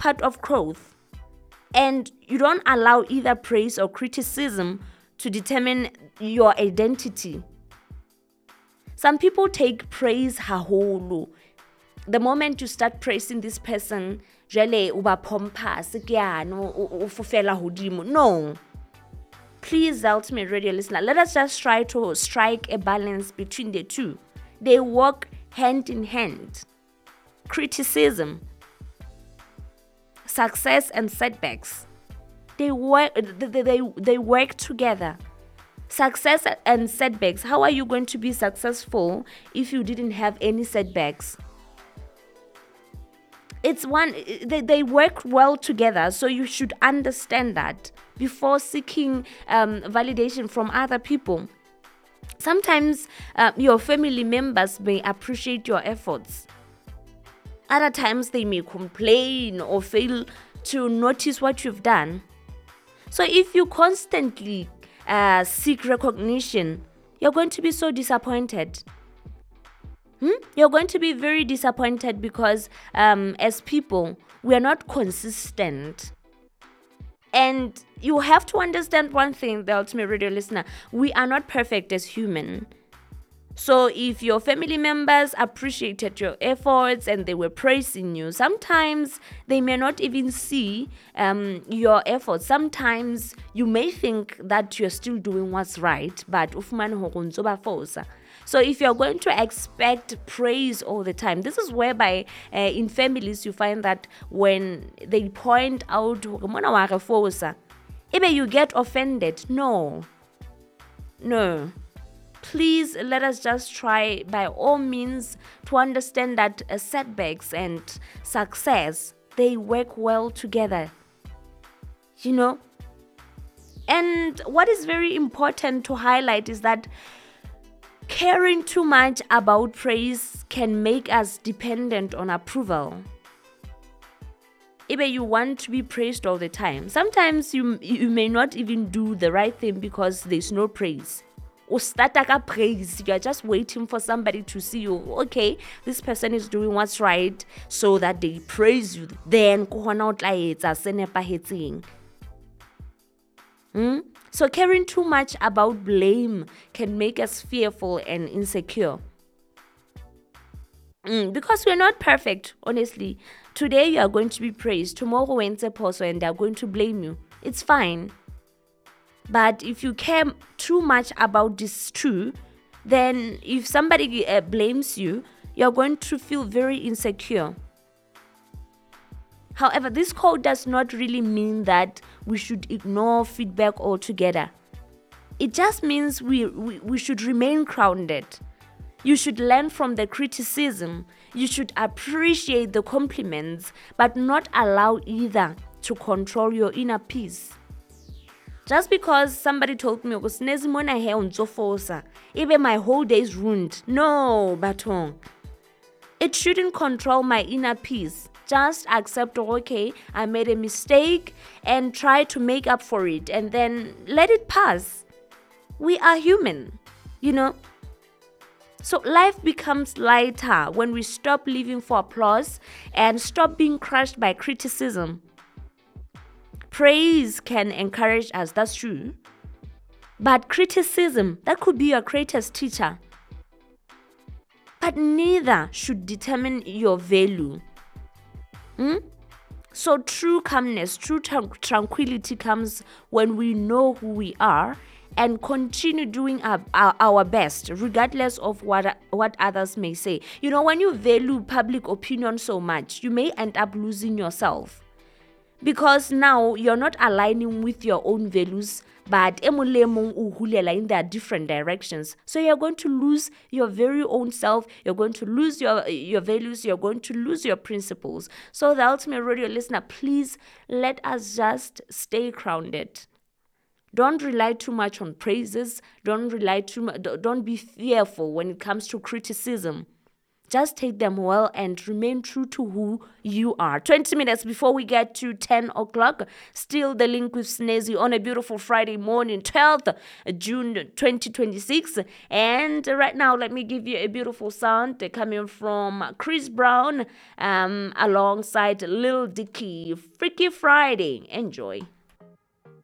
part of growth. And you don't allow either praise or criticism to determine your identity. Some people take praise haholo. The moment you start praising this person, jale uba pompas, no. Please, the ultimate radio listener, let us just try to strike a balance between the two. They work hand in hand. Criticism, success, and setbacks, they work together. Success and setbacks. How are you going to be successful if you didn't have any setbacks? They work well together, so you should understand that before seeking validation from other people. Sometimes your family members may appreciate your efforts. Other times they may complain or fail to notice what you've done. So if you constantly seek recognition, you're going to be so disappointed. You're going to be very disappointed because as people, we are not consistent. And you have to understand one thing, the ultimate radio listener, we are not perfect as human. So if your family members appreciated your efforts and they were praising you, sometimes they may not even see your efforts. Sometimes you may think that you're still doing what's right, but so if you're going to expect praise all the time, this is whereby in families you find that when they point out, you get offended. No. Please let us just try by all means to understand that setbacks and success, they work well together. And what is very important to highlight is that caring too much about praise can make us dependent on approval. If you want to be praised all the time, sometimes you may not even do the right thing because there's no praise. Or praise, you are just waiting for somebody to see you. Okay, this person is doing what's right, so that they praise you. Then so caring too much about blame can make us fearful and insecure. Because we're not perfect, honestly. Today you are going to be praised, tomorrow Wednesday and they are going to blame you. It's fine. But if you care too much about this too, then if somebody blames you, you're going to feel very insecure. However, this quote does not really mean that we should ignore feedback altogether. It just means we should remain grounded. You should learn from the criticism. You should appreciate the compliments, but not allow either to control your inner peace. Just because somebody told me, even my whole day is ruined. No, baton. It shouldn't control my inner peace. Just accept, okay, I made a mistake and try to make up for it and then let it pass. We are human, So life becomes lighter when we stop living for applause and stop being crushed by criticism. Praise can encourage us, that's true. But criticism, that could be your greatest teacher. But neither should determine your value. So true calmness, true tranquility comes when we know who we are and continue doing our best, regardless of what others may say. When you value public opinion so much, you may end up losing yourself. Because now you're not aligning with your own values, but in their different directions. So you're going to lose your very own self, you're going to lose your values, you're going to lose your principles. So the ultimate radio listener, please let us just stay grounded. Don't rely too much on praises. Don't be fearful when it comes to criticism. Just take them well and remain true to who you are. 20 minutes before we get to 10 o'clock, still the link with Snezzy on a beautiful Friday morning, 12th June 2026. And right now, let me give you a beautiful sound coming from Chris Brown alongside Lil Dicky. Freaky Friday. Enjoy.